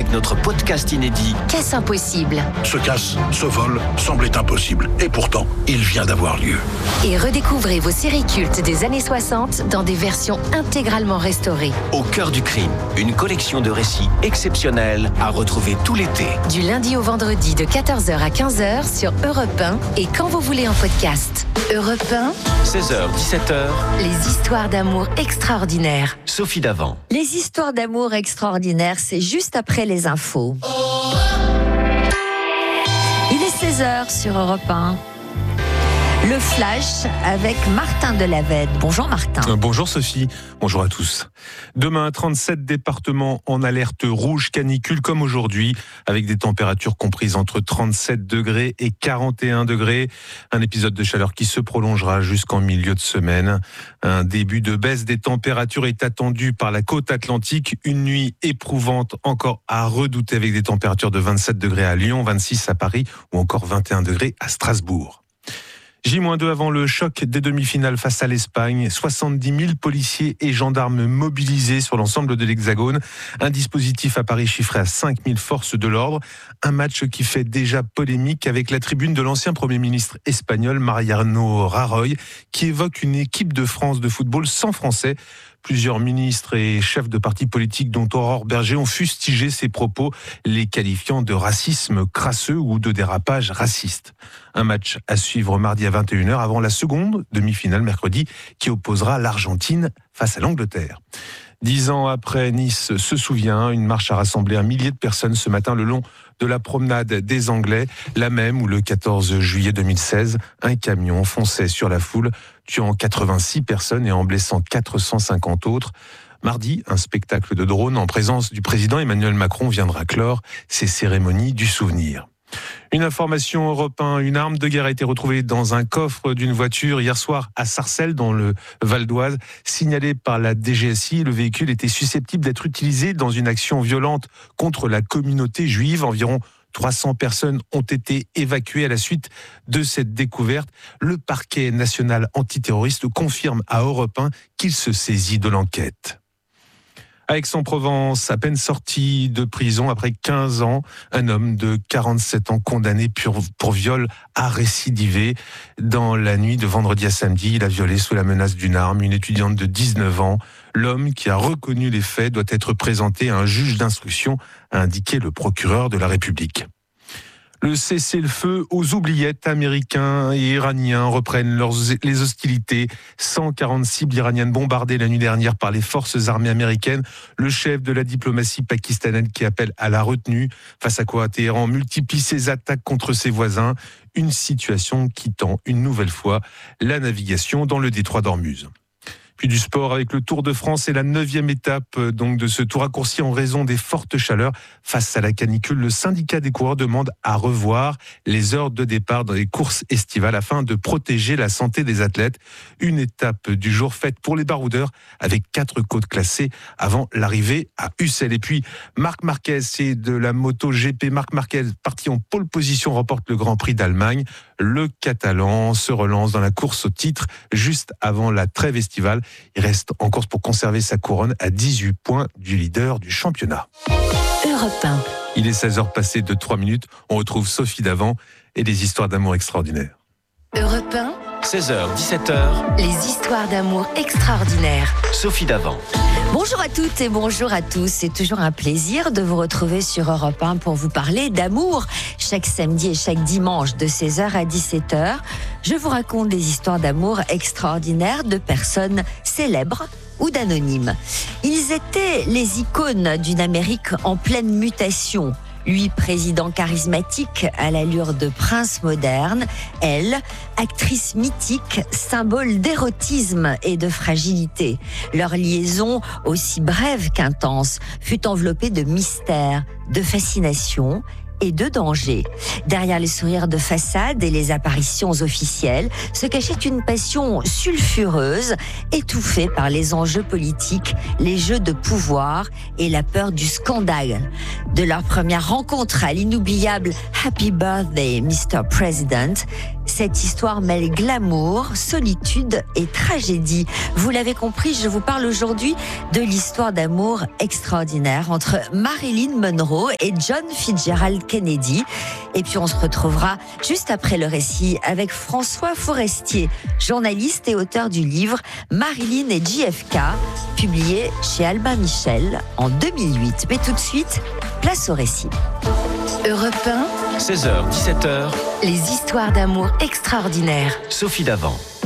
avec notre podcast inédit Casse impossible. Ce casse, ce vol, semblait impossible. Et pourtant, il vient d'avoir lieu. Et redécouvrez vos séries cultes des années 60 dans des versions intégralement restaurées. Au cœur du crime, une collection de récits exceptionnels à retrouver tout l'été. Du lundi au vendredi de 14h à 15h sur Europe 1 et quand vous voulez en podcast. Europe 1, 16h, 17h, les histoires d'amour extraordinaires. Sophie Davant. Les histoires d'amour extraordinaires, c'est juste après les infos. Il est 16h sur Europe 1. Le Flash avec Martin Delavède. Bonjour Martin. Bonjour Sophie, bonjour à tous. Demain, 37 départements en alerte rouge canicule comme aujourd'hui, avec des températures comprises entre 37 degrés et 41 degrés. Un épisode de chaleur qui se prolongera jusqu'en milieu de semaine. Un début de baisse des températures est attendu par la côte atlantique. Une nuit éprouvante encore à redouter avec des températures de 27 degrés à Lyon, 26 à Paris ou encore 21 degrés à Strasbourg. J-2 avant le choc des demi-finales face à l'Espagne. 70 000 policiers et gendarmes mobilisés sur l'ensemble de l'Hexagone. Un dispositif à Paris chiffré à 5 000 forces de l'ordre. Un match qui fait déjà polémique avec la tribune de l'ancien Premier ministre espagnol Mariano Rajoy qui évoque une équipe de France de football sans Français. Plusieurs ministres et chefs de partis politiques, dont Aurore Berger, ont fustigé ces propos, les qualifiant de racisme crasseux ou de dérapage raciste. Un match à suivre mardi à 21h avant la seconde demi-finale mercredi qui opposera l'Argentine face à l'Angleterre. 10 ans après, Nice se souvient, une marche a rassemblé un millier de personnes ce matin le long de la promenade des Anglais, la même où le 14 juillet 2016, un camion fonçait sur la foule, tuant 86 personnes et en blessant 450 autres. Mardi, un spectacle de drone en présence du président Emmanuel Macron viendra clore ces cérémonies du souvenir. Une information Europe 1, une arme de guerre a été retrouvée dans un coffre d'une voiture hier soir à Sarcelles, dans le Val d'Oise. Signalé par la DGSI, le véhicule était susceptible d'être utilisé dans une action violente contre la communauté juive. Environ 300 personnes ont été évacuées à la suite de cette découverte. Le parquet national antiterroriste confirme à Europe 1 qu'il se saisit de l'enquête. À Aix-en-Provence, à peine sorti de prison après 15 ans, un homme de 47 ans condamné pour viol a récidivé. Dans la nuit de vendredi à samedi, il a violé sous la menace d'une arme une étudiante de 19 ans. L'homme qui a reconnu les faits doit être présenté à un juge d'instruction, a indiqué le procureur de la République. Le cessez-le-feu aux oubliettes. Américains et iraniens reprennent les hostilités. 140 cibles iraniennes bombardées la nuit dernière par les forces armées américaines. Le chef de la diplomatie pakistanaise qui appelle à la retenue. Face à quoi Téhéran multiplie ses attaques contre ses voisins. Une situation qui tend une nouvelle fois la navigation dans le détroit d'Ormuz. Puis du sport avec le Tour de France et la 9e étape donc de ce tour raccourci en raison des fortes chaleurs. Face à la canicule, le syndicat des coureurs demande à revoir les heures de départ dans les courses estivales afin de protéger la santé des athlètes. Une étape du jour faite pour les baroudeurs avec 4 côtes classées avant l'arrivée à Ussel. Et puis Marc Marquez, c'est de la moto GP. Marc Marquez, parti en pole position, remporte le Grand Prix d'Allemagne. Le Catalan se relance dans la course au titre juste avant la trêve estivale. Il reste en course pour conserver sa couronne à 18 points du leader du championnat. Europe 1. Il est 16h passé de 3 minutes. On retrouve Sophie Davant et des histoires d'amour extraordinaires. Europe 1, 16h, 17h, les histoires d'amour extraordinaires. Sophie Davant. Bonjour à toutes et bonjour à tous. C'est toujours un plaisir de vous retrouver sur Europe 1 pour vous parler d'amour. Chaque samedi et chaque dimanche de 16h à 17h, je vous raconte des histoires d'amour extraordinaires de personnes célèbres ou d'anonymes. Ils étaient les icônes d'une Amérique en pleine mutation. Lui, président charismatique à l'allure de prince moderne. Elle, actrice mythique, symbole d'érotisme et de fragilité. Leur liaison, aussi brève qu'intense, fut enveloppée de mystère, de fascination et de danger. Derrière les sourires de façade et les apparitions officielles se cachait une passion sulfureuse, étouffée par les enjeux politiques, les jeux de pouvoir et la peur du scandale. De leur première rencontre à l'inoubliable Happy Birthday, Mr. President, cette histoire mêle glamour, solitude et tragédie. Vous l'avez compris, je vous parle aujourd'hui de l'histoire d'amour extraordinaire entre Marilyn Monroe et John Fitzgerald Kennedy. Et puis on se retrouvera juste après le récit avec François Forestier, journaliste et auteur du livre Marilyn et JFK, publié chez Albin Michel en 2008. Mais tout de suite, place au récit. Europe 1, 16h, 17h, les histoires d'amour extraordinaires. Sophie Davant.